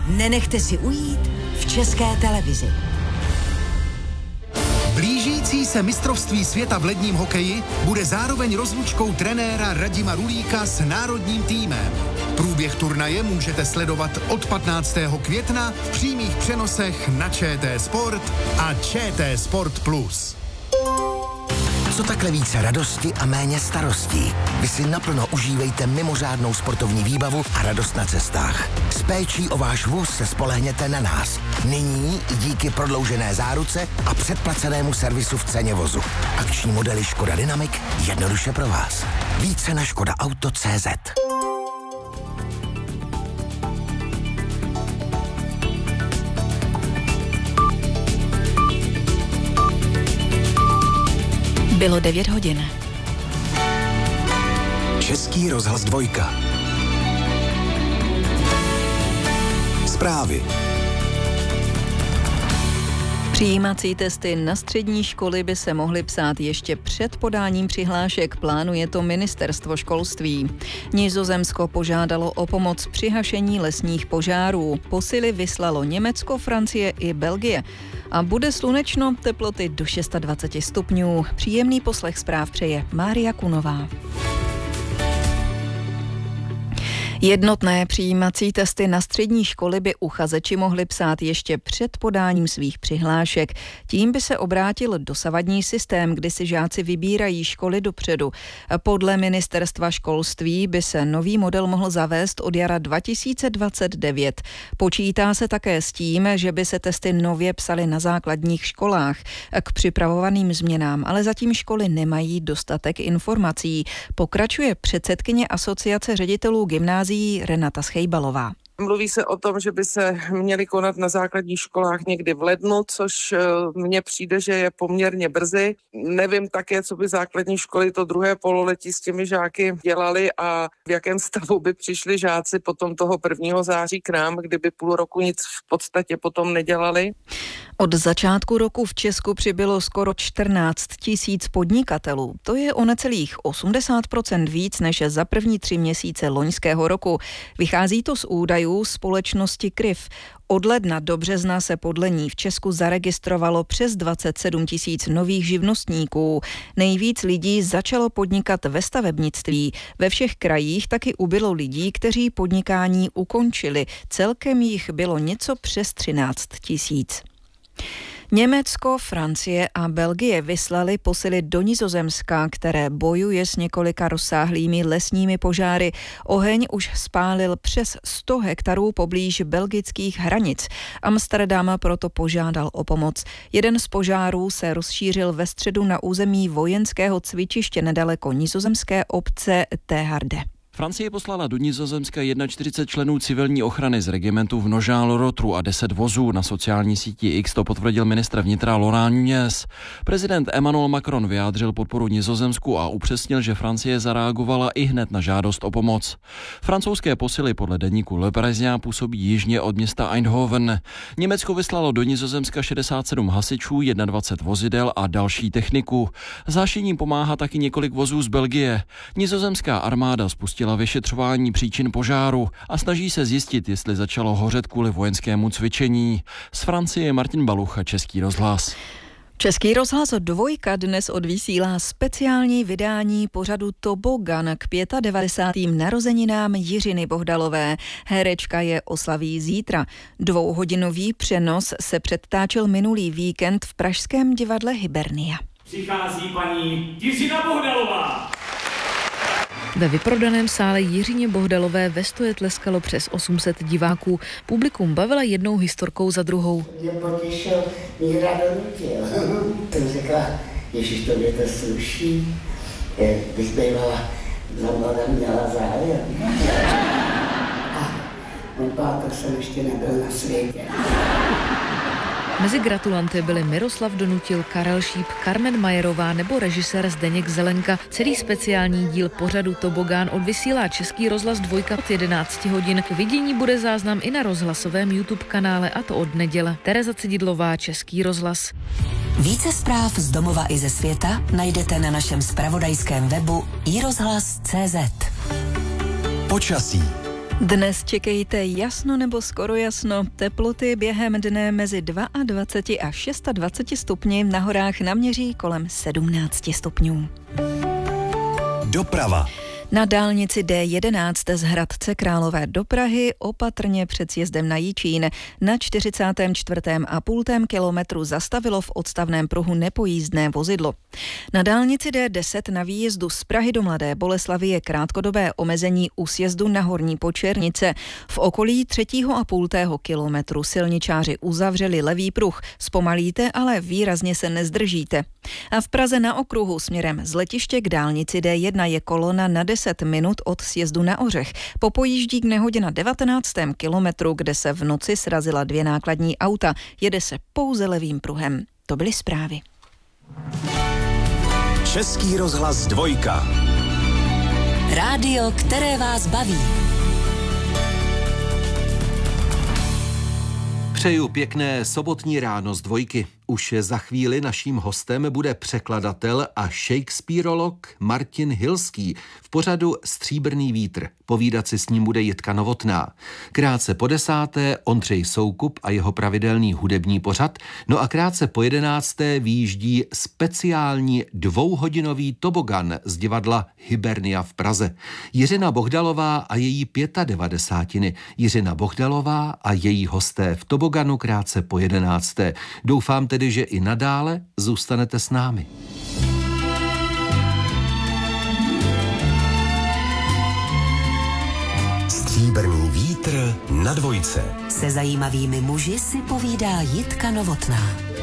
nenechte si ujít v České televizi. Blížící se mistrovství světa v ledním hokeji bude zároveň rozlučkou trenéra Radima Rulíka s národním týmem. Průběh turnaje můžete sledovat od 15. května v přímých přenosech na ČT Sport a ČT Sport Plus. Co takhle více radosti a méně starostí? Vy si naplno užívejte mimořádnou sportovní výbavu a radost na cestách. S péčí o váš vůz se spolehněte na nás. Nyní i díky prodloužené záruce a předplacenému servisu v ceně vozu. Akční modely Škoda Dynamic jednoduše pro vás. Více na škodaauto.cz. Bylo 9 hodin. Český rozhlas 2. Zprávy. Přijímací testy na střední školy by se mohly psát ještě před podáním přihlášek, plánuje to ministerstvo školství. Nizozemsko požádalo o pomoc při hašení lesních požárů. Posily vyslalo Německo, Francie i Belgie. A bude slunečno, teploty do 26 stupňů. Příjemný poslech zpráv přeje Mária Kunová. Jednotné přijímací testy na střední školy by uchazeči mohli psát ještě před podáním svých přihlášek. Tím by se obrátil dosavadní systém, kdy si žáci vybírají školy dopředu. Podle ministerstva školství by se nový model mohl zavést od jara 2029. Počítá se také s tím, že by se testy nově psaly na základních školách. K připravovaným změnám ale zatím školy nemají dostatek informací. Pokračuje předsedkyně asociace ředitelů gymnázií Renata Schejbalová. Mluví se o tom, že by se měly konat na základních školách někdy v lednu, což mně přijde, že je poměrně brzy. Nevím také, co by základní školy to druhé pololetí s těmi žáky dělali a v jakém stavu by přišli žáci potom toho 1. září k nám, kdyby půl roku nic v podstatě potom nedělali. Od začátku roku v Česku přibylo skoro 14 000 podnikatelů. To je o necelých 80% víc než za první 3 měsíce loňského roku. Vychází to z údajů společnosti KRIV. Od ledna do března se podle ní v Česku zaregistrovalo přes 27 000 nových živnostníků. Nejvíc lidí začalo podnikat ve stavebnictví. Ve všech krajích taky ubylo lidí, kteří podnikání ukončili. Celkem jich bylo něco přes 13 000. Německo, Francie a Belgie vyslali posily do Nizozemska, které bojuje s několika rozsáhlými lesními požáry. Oheň už spálil přes 100 hektarů poblíž belgických hranic. Amsterdam proto požádal o pomoc. Jeden z požárů se rozšířil ve středu na území vojenského cvičiště nedaleko nizozemské obce Teharde. Francie poslala do Nizozemska 41 členů civilní ochrany z regimentu v Nogent-le-Rotru a 10 vozů. Na sociální síti X to potvrdil ministr vnitra Laurent Nunez. Prezident Emmanuel Macron vyjádřil podporu Nizozemsku a upřesnil, že Francie zareagovala i hned na žádost o pomoc. Francouzské posily podle deníku Le Parisien působí jižně od města Eindhoven. Německo vyslalo do Nizozemska 67 hasičů, 21 vozidel a další techniku. S hašením pomáhá taky několik vozů z Belgie. Nizozemská armáda spustila vyšetřování příčin požáru a snaží se zjistit, jestli začalo hořet kvůli vojenskému cvičení. Z Francie Martin Balucha, Český rozhlas. Český rozhlas 2 dnes odvysílá speciální vydání pořadu Tobogan k 95. narozeninám Jiřiny Bohdalové. Herečka je oslaví zítra. 2hodinový přenos se předtáčel minulý víkend v pražském divadle Hibernia. Přichází paní Jiřina Bohdalová. Ve vyprodaném sále Jiřině Bohdalové ve stoje tleskalo přes 800 diváků. Publikum bavila jednou historkou za druhou. Mě potěšil, Míra donutil. Jsem řekla, ježiš, to mě to sluší. Když bývala za mladá měla zájem. A můj pátr jsem ještě nebyl na světě. Mezi gratulanty byli Miroslav Donutil, Karel Šíp, Carmen Majerová nebo režisér Zdeněk Zelenka. Celý speciální díl pořadu Tobogán odvysílá Český rozhlas 2 od 11 hodin. K vidění bude záznam i na rozhlasovém YouTube kanále, a to od neděle. Tereza Cididlová, Český rozhlas. Více zpráv z domova i ze světa najdete na našem zpravodajském webu iRozhlas.cz. Počasí. Dnes čekejte jasno nebo skoro jasno. Teploty během dne mezi 22 a 26 stupni, na horách naměří kolem 17 stupňů. Doprava. Na dálnici D11 z Hradce Králové do Prahy opatrně před sjezdem na Jičín na 44,5 kilometru zastavilo v odstavném pruhu nepojízdné vozidlo. Na dálnici D10 na výjezdu z Prahy do Mladé Boleslavi je krátkodobé omezení u sjezdu na Horní Počernice. V okolí 3,5 kilometru silničáři uzavřeli levý pruh. Zpomalíte, ale výrazně se nezdržíte. A v Praze na okruhu směrem z letiště k dálnici D1 je kolona na 10 minut od sjezdu na Ořech. Popojíždí k nehodě na 19. kilometru, kde se v noci srazila 2 nákladní auta. Jede se pouze levým pruhem. To byly zprávy. Český rozhlas 2. Rádio, které vás baví. Přeju pěkné sobotní ráno z 2. Už za chvíli naším hostem bude překladatel a shakespearolog Martin Hilský v pořadu Stříbrný vítr. Povídat si s ním bude Jitka Novotná. Krátce po 10. Ondřej Soukup a jeho pravidelný hudební pořad. No a krátce po 11. výjíždí speciální 2hodinový tobogan z divadla Hibernia v Praze. Jiřina Bohdalová a její 95. Jiřina Bohdalová a její hosté v toboganu krátce po 11. Doufám tedy, že i nadále zůstanete s námi. Stříbrný vítr na 2. Se zajímavými muži si povídá Jitka Novotná.